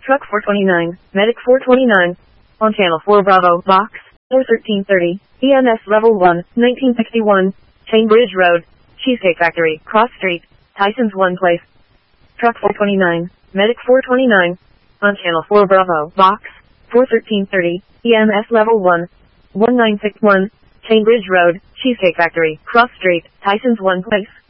Truck 429, Medic 429. On Channel 4 Bravo, Box 41330, EMS Level 1, 1961, Chainbridge Road, Cheesecake Factory, Cross Street, Tyson's One Place. Truck 429, Medic 429. On Channel 4 Bravo, Box 41330, EMS Level 1, 1961, Chainbridge Road, Cheesecake Factory, Cross Street, Tyson's One Place.